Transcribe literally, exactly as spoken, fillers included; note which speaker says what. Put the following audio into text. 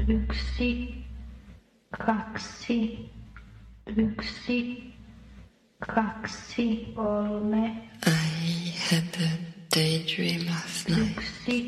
Speaker 1: Yksi, kaksi, yksi, kaksi, kolme.
Speaker 2: I had a daydream last night.
Speaker 1: Yksi,